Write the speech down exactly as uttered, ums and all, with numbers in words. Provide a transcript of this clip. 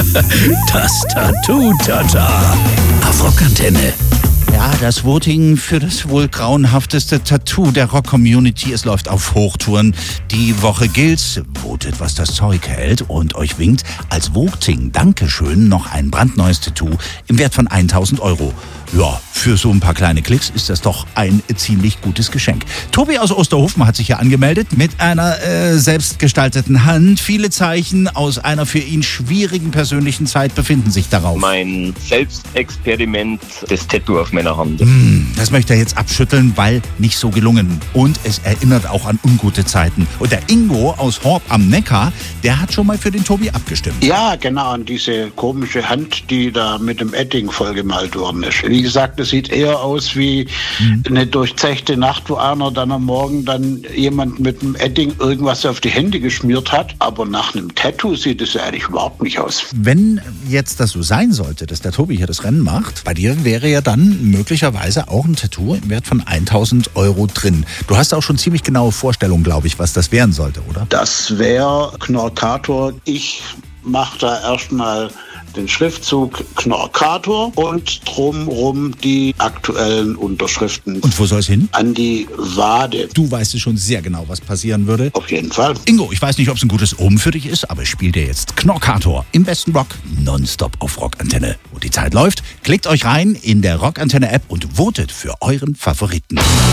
Das Tattoo-Tata. Auf Rockantenne. Ja, das Voting für das wohl grauenhafteste Tattoo der Rock-Community. Es läuft auf Hochtouren. Die Woche gilt's. Votet, was das Zeug hält. Und euch winkt als Voting Dankeschön noch ein brandneues Tattoo im Wert von tausend Euro. Ja, für so ein paar kleine Klicks ist das doch ein ziemlich gutes Geschenk. Tobi aus Osterhofen hat sich ja angemeldet mit einer äh, selbstgestalteten Hand. Viele Zeichen aus einer für ihn schwierigen persönlichen Zeit befinden sich darauf. Mein Selbstexperiment, das Tattoo auf meiner Hand. Mm, das möchte er jetzt abschütteln, weil nicht so gelungen. Und es erinnert auch an ungute Zeiten. Und der Ingo aus Horb am Neckar, der hat schon mal für den Tobi abgestimmt. Ja, genau, an diese komische Hand, die da mit dem Edding vollgemalt worden ist. Wie gesagt, es sieht eher aus wie mhm. eine durchzechte Nacht, wo einer dann am Morgen dann jemand mit dem Edding irgendwas auf die Hände geschmiert hat. Aber nach einem Tattoo sieht es ja eigentlich überhaupt nicht aus. Wenn jetzt das so sein sollte, dass der Tobi hier das Rennen macht, bei dir wäre ja dann möglicherweise auch ein Tattoo im Wert von tausend Euro drin. Du hast auch schon ziemlich genaue Vorstellungen, glaube ich, was das werden sollte, oder? Das wäre Knorkator. Ich mache da erstmal den Schriftzug Knorkator und drumrum die aktuellen Unterschriften. Und wo soll es hin? An die Wade. Du weißt es schon sehr genau, was passieren würde. Auf jeden Fall. Ingo, ich weiß nicht, ob es ein gutes Omen für dich ist, aber spielt dir jetzt Knorkator im besten Rock nonstop auf Rockantenne. Und die Zeit läuft. Klickt euch rein in der Rockantenne-App und votet für euren Favoriten.